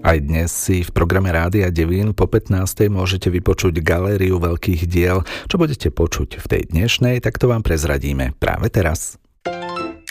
Aj dnes si v programe Rádia Devín po 15. môžete vypočuť galériu veľkých diel. Čo budete počuť v tej dnešnej, tak to vám prezradíme práve teraz.